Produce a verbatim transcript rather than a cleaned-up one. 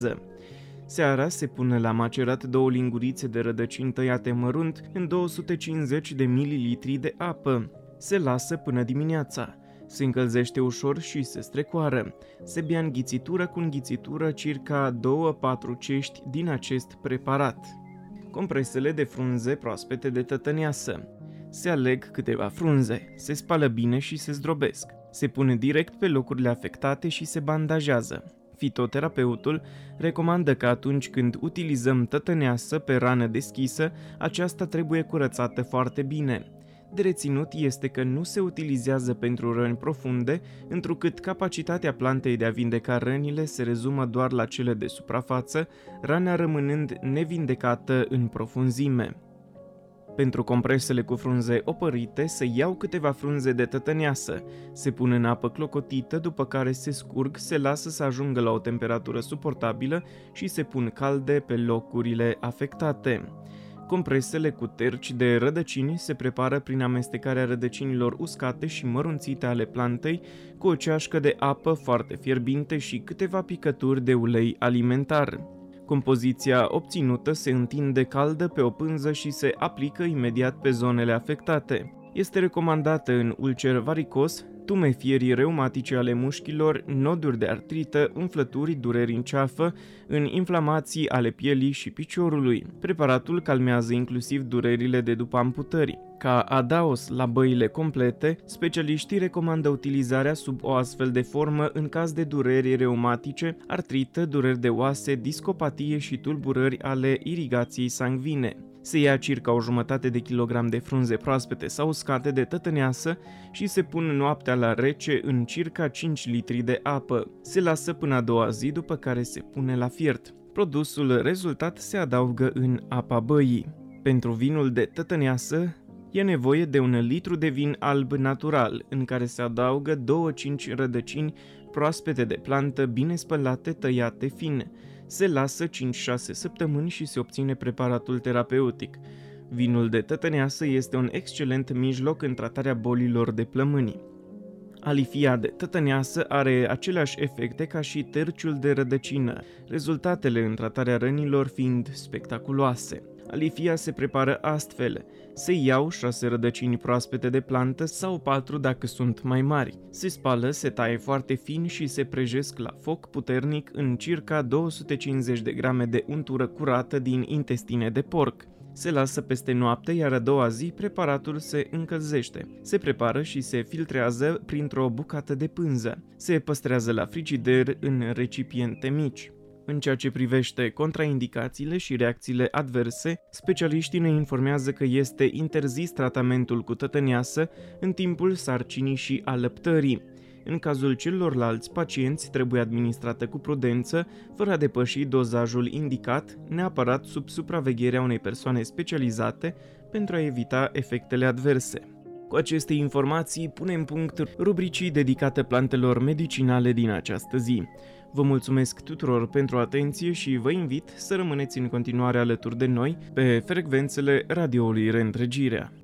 Seara se pune la macerat două lingurițe de rădăcini tăiate mărunt în două sute cincizeci de mililitri de apă. Se lasă până dimineața. Se încălzește ușor și se strecoară. Se bea înghițitură cu înghițitură circa doi patru cești din acest preparat. Compresele de frunze proaspete de tătăneasă. Se aleg câteva frunze, se spală bine și se zdrobesc. Se pune direct pe locurile afectate și se bandajează. Fitoterapeutul recomandă că atunci când utilizăm tătăneasă pe rană deschisă, aceasta trebuie curățată foarte bine. De reținut este că nu se utilizează pentru răni profunde, întrucât capacitatea plantei de a vindeca rănile se rezumă doar la cele de suprafață, rana rămânând nevindecată în profunzime. Pentru compresele cu frunze opărite, se iau câteva frunze de tătăneasă, se pun în apă clocotită, după care se scurg, se lasă să ajungă la o temperatură suportabilă și se pun calde pe locurile afectate. Compresele cu terci de rădăcini se prepară prin amestecarea rădăcinilor uscate și mărunțite ale plantei cu o ceașcă de apă foarte fierbinte și câteva picături de ulei alimentar. Compoziția obținută se întinde caldă pe o pânză și se aplică imediat pe zonele afectate. Este recomandată în ulcer varicos, tumefierii reumatice ale mușchilor, noduri de artrită, umflături, dureri în ceafă, în inflamații ale pielii și piciorului. Preparatul calmează inclusiv durerile de după amputări. Ca adaos la băile complete, specialiștii recomandă utilizarea sub o astfel de formă în caz de dureri reumatice, artrită, dureri de oase, discopatie și tulburări ale irigației sanguine. Se ia circa o jumătate de kilogram de frunze proaspete sau uscate de tătăneasă și se pun noaptea la rece în circa cinci litri de apă. Se lasă până a doua zi, după care se pune la fiert. Produsul rezultat se adaugă în apa băii. Pentru vinul de tătăneasă e nevoie de un litru de vin alb natural, în care se adaugă două cinci rădăcini proaspete de plantă bine spălate, tăiate fin. Se lasă cinci șase săptămâni și se obține preparatul terapeutic. Vinul de tătăneasă este un excelent mijloc în tratarea bolilor de plămâni. Alifia de tătăneasă are aceleași efecte ca și terciul de rădăcină, rezultatele în tratarea rănilor fiind spectaculoase. Alifia se prepară astfel: se iau șase rădăcini proaspete de plantă sau patru dacă sunt mai mari. Se spală, se taie foarte fin și se prăjesc la foc puternic în circa două sute cincizeci de grame de untură curată din intestine de porc. Se lasă peste noapte, iar a doua zi preparatul se încălzește. Se prepară și se filtrează printr-o bucată de pânză. Se păstrează la frigider în recipiente mici. În ceea ce privește contraindicațiile și reacțiile adverse, specialiștii ne informează că este interzis tratamentul cu tătăneasă în timpul sarcinii și alăptării. În cazul celorlalți pacienți trebuie administrată cu prudență, fără a depăși dozajul indicat, neapărat sub supravegherea unei persoane specializate pentru a evita efectele adverse. Cu aceste informații punem punct rubricii dedicate plantelor medicinale din această zi. Vă mulțumesc tuturor pentru atenție și vă invit să rămâneți în continuare alături de noi pe frecvențele radioului Reîntregirea.